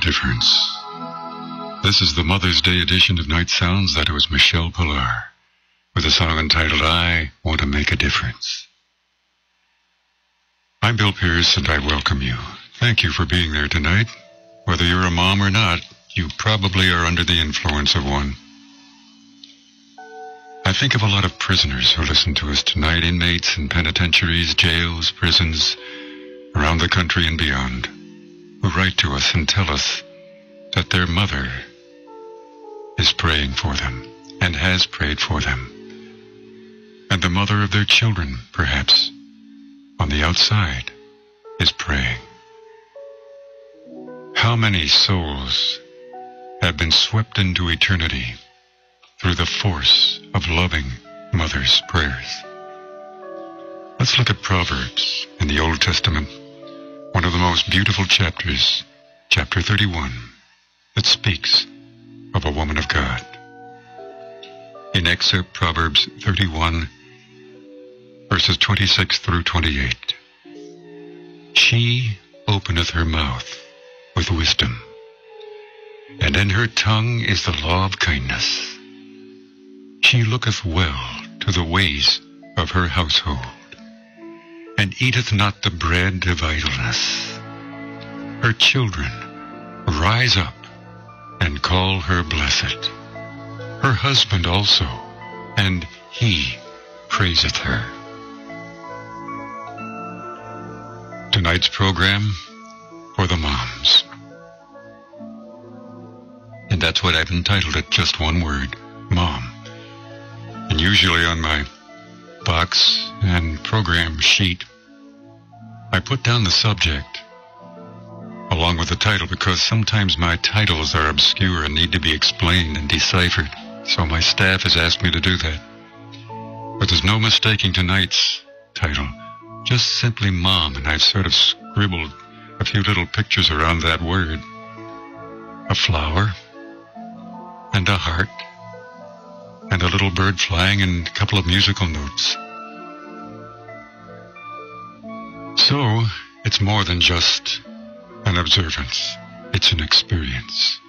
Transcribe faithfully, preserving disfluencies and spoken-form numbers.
difference. This is the Mother's Day edition of Night Sounds. That was Michelle Pillar with a song entitled I Want to Make a Difference. I'm Bill Pierce, and I welcome you. Thank you for being there tonight. Whether you're a mom or not, you probably are under the influence of one. I think of a lot of prisoners who listen to us tonight, inmates in penitentiaries, jails, prisons, around the country and beyond, who write to us and tell us that their mother is praying for them and has prayed for them. And the mother of their children, perhaps, on the outside, is praying. How many souls have been swept into eternity through the force of loving mothers' prayers? Let's look at Proverbs in the Old Testament, one of the most beautiful chapters, chapter thirty-one, that speaks of a woman of God. In excerpt Proverbs thirty-one, verses twenty-six through twenty-eight. She openeth her mouth with wisdom, and in her tongue is the law of kindness. She looketh well to the ways of her household, and eateth not the bread of idleness. Her children rise up and call her blessed, her husband also, and he praiseth her. Tonight's program for the moms. And that's what I've entitled it, just one word, Mom. And usually on my box and program sheet, I put down the subject along with the title, because sometimes my titles are obscure and need to be explained and deciphered. So my staff has asked me to do that. But there's no mistaking tonight's title. Just simply Mom, and I've sort of scribbled a few little pictures around that word. A flower, and a heart, and a little bird flying, and a couple of musical notes. So, it's more than just an observance. It's an experience.